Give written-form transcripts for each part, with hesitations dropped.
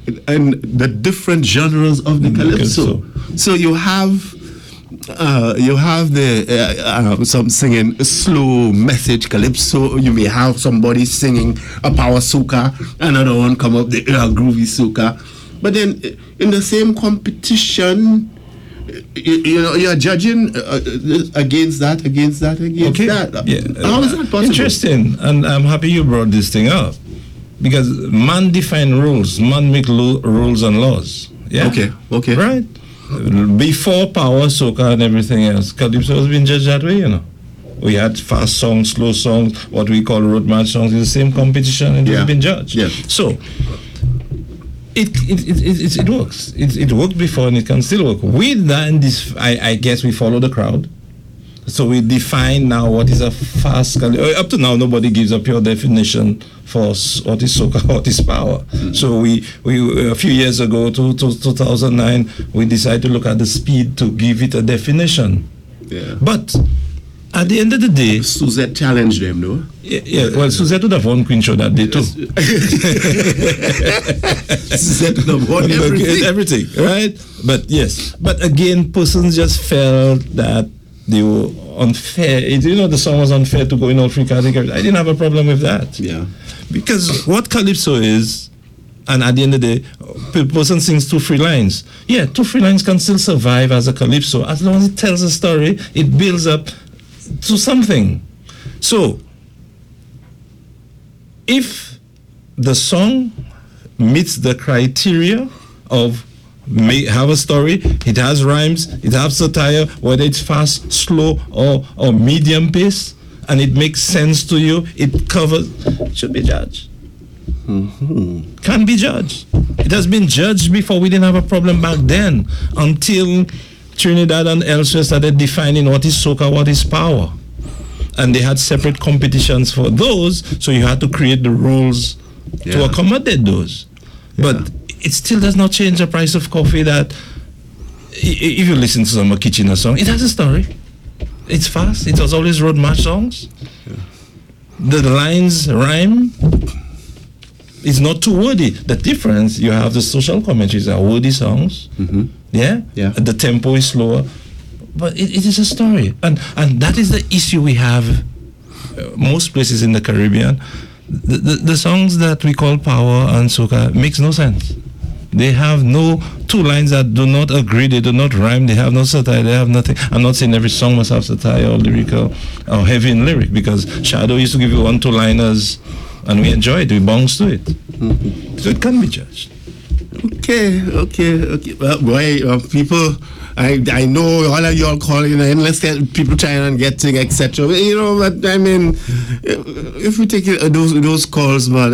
and the different genres of the calypso. So you have the some singing a slow message calypso. You may have somebody singing a power soca, another one come up the groovy soca. But then in the same competition, you're judging against that. Yeah. How is that possible? Interesting, and I'm happy you brought this thing up because man define rules, man make rules and laws. Yeah. Okay. Right. Before power, soca, and everything else, calypso has been judged that way. We had fast songs, slow songs, what we call road march songs in the same competition, and it's been judged. Yeah. So. It works. It worked before and it can still work. With that, I guess we follow the crowd. So we define now what is a fast. Up to now, nobody gives a pure definition for what is soca, what is power. So we a few years ago, 2009, we decided to look at the speed to give it a definition. Yeah. But at the end of the day, Suzette challenged them, no? Yeah. Well, Suzette would have won Queen Show that day too. Suzette would have won everything, right? But yes, but again, persons just felt that they were unfair. The song was unfair to go in all three categories. I didn't have a problem with that. Yeah, because what calypso is, and at the end of the day, a person sings 2 free lines. Yeah, 2 free lines can still survive as a calypso as long as it tells a story. It builds up to something. So, if the song meets the criteria of have a story, it has rhymes, it has satire, whether it's fast, slow, or medium pace, and it makes sense to you, it covers, should be judged. Mm-hmm. Can be judged. It has been judged before. We didn't have a problem back then until Trinidad and elsewhere started defining what is soca, what is power. And they had separate competitions for those, so you had to create the rules to accommodate those. But it still does not change the price of coffee that if you listen to some Kitchener song, it has a story. It's fast. It was always road march songs. Yeah. The lines rhyme. It's not too wordy. The difference, you have the social commentaries are wordy songs. Mm-hmm. Yeah? The tempo is slower. But it is a story. And that is the issue we have most places in the Caribbean. The songs that we call power and soca makes no sense. They have no 2 lines that do not agree, they do not rhyme, they have no satire, they have nothing. I'm not saying every song must have satire or lyrical or heavy in lyric, because Shadow used to give you 1, 2 liners and we enjoy it, we bounce to it. Mm-hmm. So it can be judged. Okay. Well, boy, people, I know all of you all calling and let's get people trying and getting etc. But I mean, if we take those calls, man,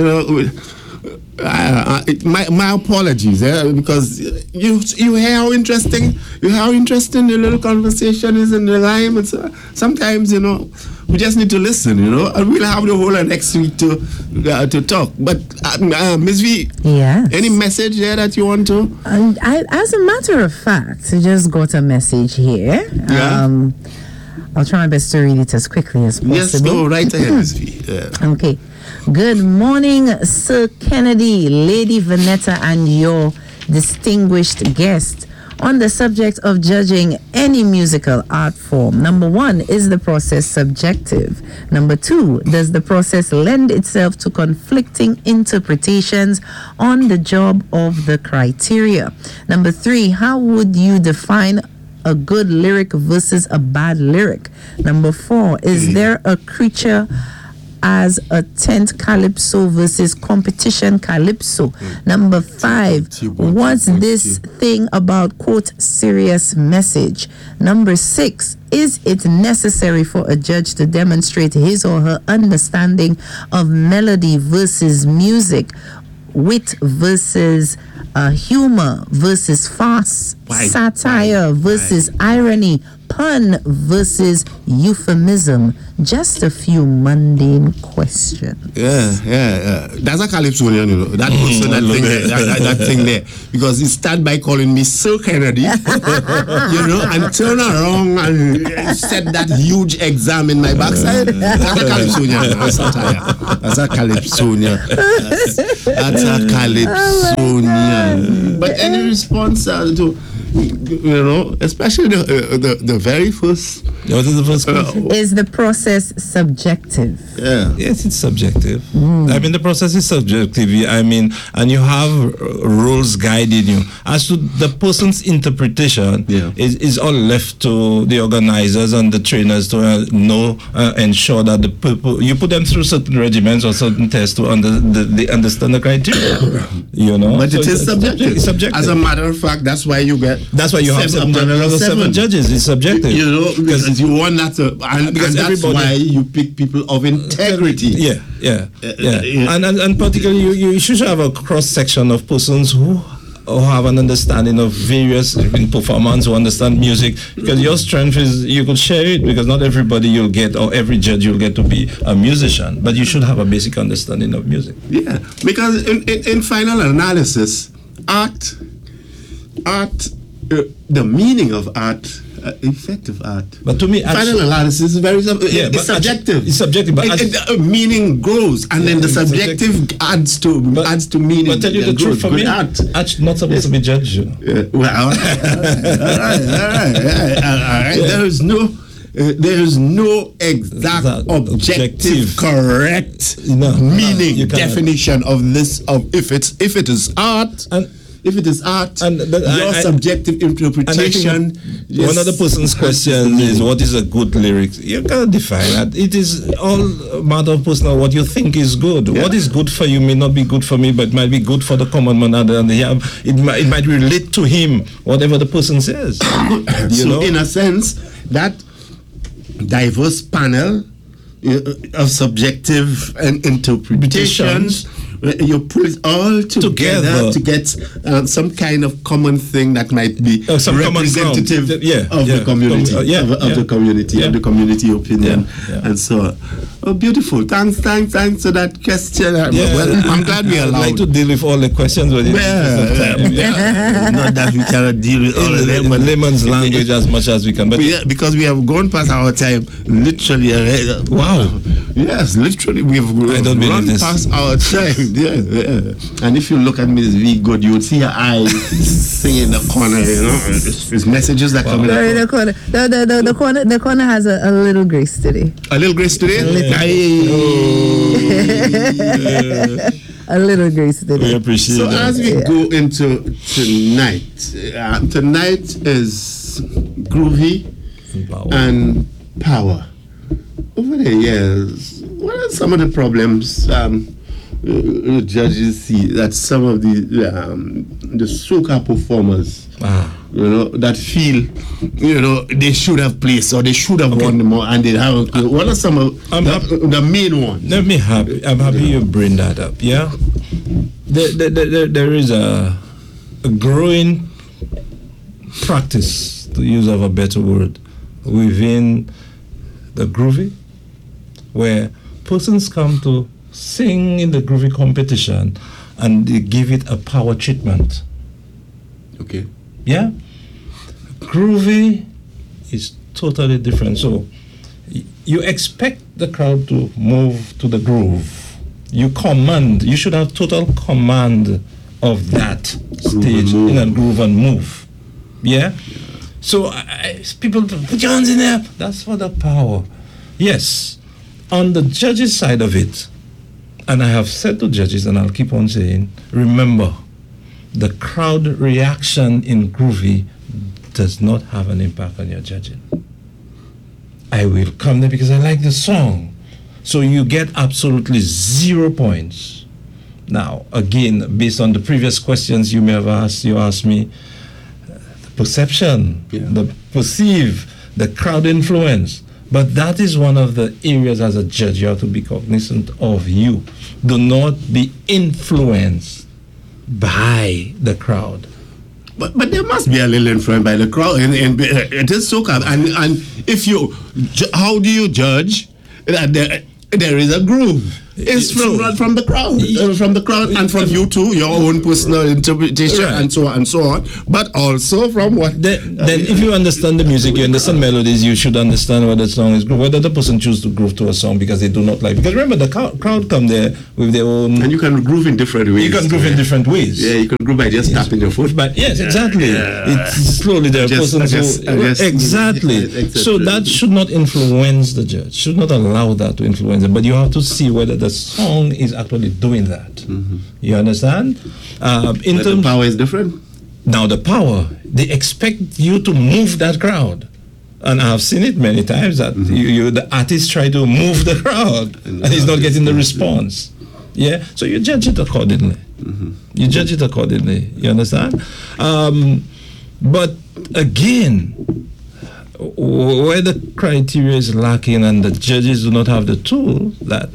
my apologies, because you hear how interesting the little conversation is in the line. And so sometimes we just need to listen, and we'll have the whole of next week to talk. But Ms. V, yes, any message there that you want to? As a matter of fact, I just got a message here. Yeah. I'll try my best to read it as quickly as possible. Yes, go right ahead, Ms. V. Yeah. Okay. Good morning, Sir Kennedy, Lady Vanetta, and your distinguished guest. On the subject of judging any musical art form, number 1, is the process subjective? Number 2, does the process lend itself to conflicting interpretations on the job of the criteria? Number 3, how would you define a good lyric versus a bad lyric? Number 4, is there a creature as a tent calypso versus competition calypso? Number 5, what's this thing about quote serious message? Number 6, is it necessary for a judge to demonstrate his or her understanding of melody versus music, wit versus humor versus farce, satire versus irony, pun versus euphemism? Just a few mundane questions. Yeah. That's a calypsonian, That also that thing there. Because he started by calling me Sir Kennedy, and turn around and set that huge exam in my backside. That's a calypsonian. That's a calypsonian. That's a calypsonian. But any response to, especially the very first. What is the first question? Is the process subjective? Yeah. Yes, it's subjective. I mean, the process is subjective. I mean, and you have rules guiding you. As to the person's interpretation, is all left to the organizers and the trainers to ensure that the people, you put them through certain regimens or certain tests to they understand the criteria. But so it is subjective. It's subjective. As a matter of fact, that's why you have seven judges. It's subjective. Because you want that to, and that's why you pick people of integrity. And particularly you should have a cross section of persons who have an understanding of various in performance, who understand music, because your strength is you could share it, because not everybody you'll get, or every judge you'll get to be a musician, but you should have a basic understanding of music. Yeah, because in final analysis, art, the meaning of art, effective art. But to me, final analysis is very it's subjective. It's subjective, but meaning grows, and then the subjective adds to meaning. But tell you the truth, for me, art not supposed to be judged. Well, all right. There is no exact objective correct meaning definition of this, of if it is art. If it is art, your subjective interpretation. One of the person's questions is, what is a good lyric? You can't define that. It is all a matter of personal, what you think is good. Yeah. What is good for you may not be good for me, but might be good for the common man. And it might relate to him, whatever the person says. In a sense, that diverse panel of subjective and interpretations, you put it all together to get some kind of common thing that might be representative of the community, of the community opinion, and so on. Oh, beautiful! Thanks for that question. Well, I'm glad we allowed. I'd like to deal with all the questions with you. Not that we cannot deal with all of them, but layman's language as much as we can. But because we have gone past our time, literally. Wow. Yes, literally, we've run past our time. Yeah. And if you look at Ms. V. Good, you would see her eyes singing in the corner. There's messages that come in the corner. The corner has a little grace today. A little grace today. A little grace today. We appreciate so that. As we go into tonight, tonight is groovy and power. Over the years, what are some of the problems judges see that some of the soca performers, that feel, they should have placed or they should have won more and they haven't? What are some of the main ones? I'm happy you bring that up. Yeah, there is a growing practice, to use of a better word, within the groovy, where persons come to sing in the groovy competition and they give it a power treatment. Okay. Yeah? Groovy is totally different. So you expect the crowd to move to the groove. You should have total command of that stage in a groove and move. Yeah? So people put your hands in there. That's for the power. Yes. On the judges' side of it, and I have said to judges, and I'll keep on saying, remember, the crowd reaction in groovy does not have an impact on your judging. I will come there because I like the song. So you get absolutely 0 points. Now, again, based on the previous questions you may have asked, you asked me, the perception, the perceive, the crowd influence. But that is one of the areas as a judge you have to be cognizant of. You do not be influenced by the crowd. But there must be a little influence by the crowd, and it is soca. And if you, how do you judge that there is a groove? It's from the crowd, and from you too, your own personal interpretation, Right. and so on and so on. But also from what. Then if you understand the music, you understand melodies, you should understand whether the song is groove, whether the person chooses to groove to a song because they do not like. Because remember, the crowd come there with their own. And you can groove in different ways. You can groove in different ways. Yeah, you can groove by just tapping your foot. But yes, exactly. It's slowly there are persons who exactly. So that should not influence the judge. Should not allow that to influence it. But you have to see whether the song is actually doing that. Mm-hmm. You understand? In But terms the power is different. now the power, they expect you to move that crowd. And I've seen it many times that the artist try to move the crowd and he's not getting the response. Yeah, so you judge it accordingly. You judge it accordingly. You understand? But again, where the criteria is lacking and the judges do not have the tool that,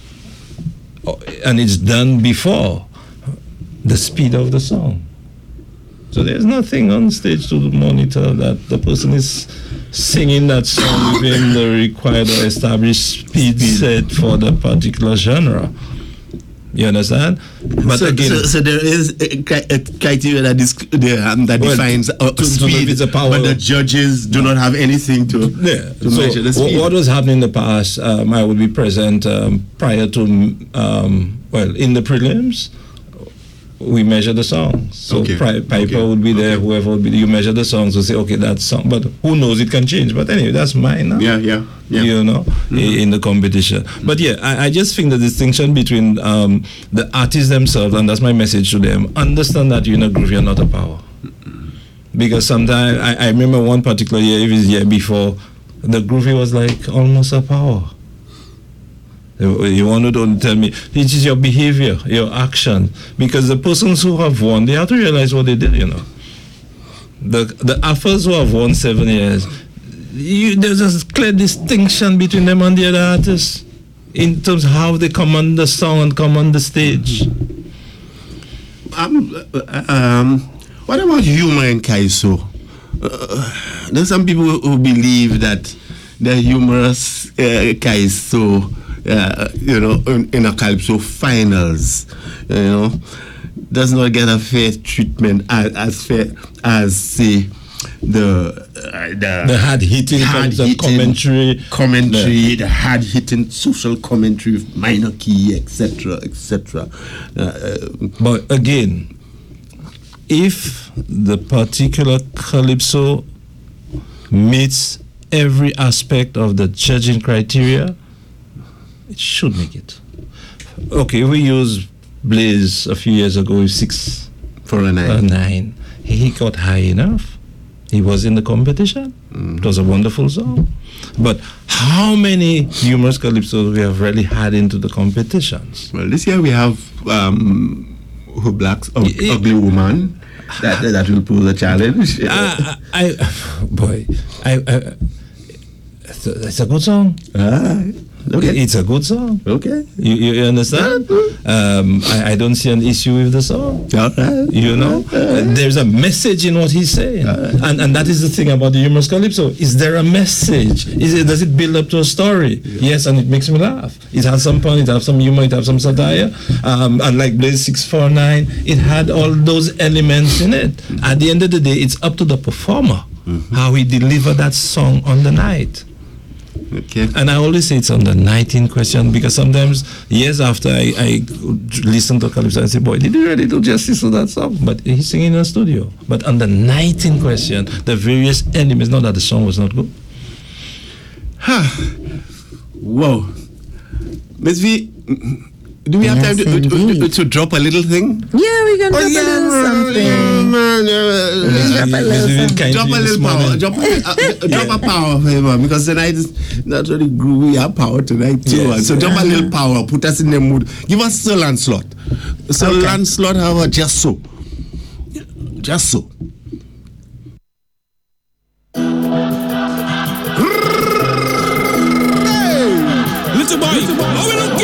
and it's done before, the speed of the song. So there's nothing on stage to monitor that the person is singing that song within the required or established speed set for the particular genre. You understand? But so, again, so there is a criteria that defines speed, it's a power, but the judges do not have anything to measure the speed. What was happening in the past, I would be present prior to, in the prelims, we measure the songs. So Piper would be there, whoever would be there. You measure the songs to say, okay, that song. But who knows, it can change. But anyway, that's mine now. Yeah. You know, in the competition. But yeah, I just think the distinction between the artists themselves, and that's my message to them, understand that you're in a groove, you're not a power. Because sometimes, I remember one particular year, it was the year before, the groovy was like almost a power. You want to tell me, it is your behavior, your action. Because the persons who have won, they have to realize what they did, you know. The AFAs who have won 7 years, there's a clear distinction between them and the other artists in terms of how they come on the song and come on the stage. What about humor in Kaiso? There's some people who believe that the humorous Kaiso, in a Calypso finals, does not get a fair treatment as fair as, say, the hard-hitting commentary, the hard-hitting social commentary with minor key, etc., etc. But again, if the particular Calypso meets every aspect of the judging criteria, it should make it. Okay, we used Blaze a few years ago with 6 for a 9. He got high enough. He was in the competition. It was a wonderful song. But how many humorous calypsos we have really had into the competitions? Well, this year we have Who Black's Ugly Woman that will pull the challenge. It's a good song. Okay. It's a good song. Okay. You understand? I don't see an issue with the song. You know? There's a message in what he's saying. And that is the thing about the humorous calypso. Is there a message? Does it build up to a story? Yes, and it makes me laugh. It has some fun, it has some humor, it has some satire. And like Blaze 649, it had all those elements in it. At the end of the day, it's up to the performer how he delivered that song on the night. Okay. And I always say it's on the 19 question because sometimes years after I listen to Calypso and say, boy, did you really do justice to that song? But he's singing in the studio. But on the 19 question, the various elements, not that the song was not good. Whoa. Ms. V, do we have time to drop a little thing? Yeah, we can drop a little something. Drop a little power. Drop a power for him, because tonight is not really groovy. We have power tonight too. Yes. So drop a little power. Put us in the mood. Give us Sir Lancelot. Sir Lancelot, have a just so. Just so. Little boy, how we look